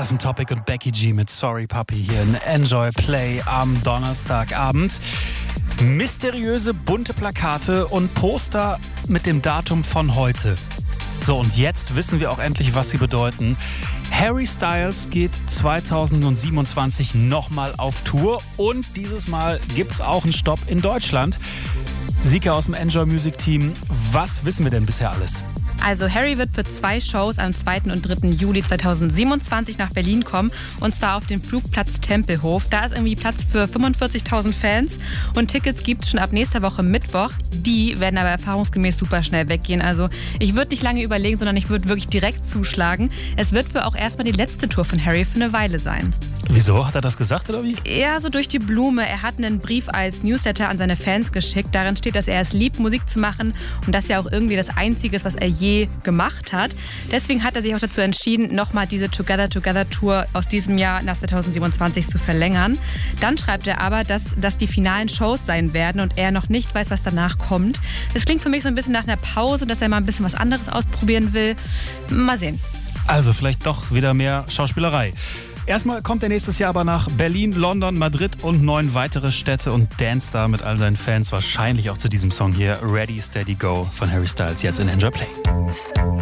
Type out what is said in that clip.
Anderson .Topic und Becky G mit Sorry Puppy hier in Enjoy Play am Donnerstagabend. Mysteriöse bunte Plakate und Poster mit dem Datum von heute. So, und jetzt wissen wir auch endlich, was sie bedeuten. Harry Styles geht 2027 nochmal auf Tour und dieses Mal gibt's auch einen Stopp in Deutschland. Sika aus dem Enjoy Music Team, was wissen wir denn bisher alles? Also Harry wird für 2 Shows am 2. und 3. Juli 2027 nach Berlin kommen und zwar auf dem Flugplatz Tempelhof. Da ist irgendwie Platz für 45.000 Fans und Tickets gibt es schon ab nächster Woche Mittwoch. Die werden aber erfahrungsgemäß super schnell weggehen. Also ich würde nicht lange überlegen, sondern ich würde wirklich direkt zuschlagen. Es wird wohl auch erstmal die letzte Tour von Harry für eine Weile sein. Wieso? Hat er das gesagt oder wie? Ja, so durch die Blume. Er hat einen Brief als Newsletter an seine Fans geschickt. Darin steht, dass er es liebt, Musik zu machen und das ja auch irgendwie das Einzige ist, was er je gemacht hat. Deswegen hat er sich auch dazu entschieden, nochmal diese Together Tour aus diesem Jahr nach 2027 zu verlängern. Dann schreibt er aber, dass das die finalen Shows sein werden und er noch nicht weiß, was danach kommt. Das klingt für mich so ein bisschen nach einer Pause, dass er mal ein bisschen was anderes ausprobieren will. Mal sehen. Also vielleicht doch wieder mehr Schauspielerei. Erstmal kommt er nächstes Jahr aber nach Berlin, London, Madrid und 9 weitere Städte und dance da mit all seinen Fans wahrscheinlich auch zu diesem Song hier Ready, Steady, Go von Harry Styles jetzt in Enjoy Play.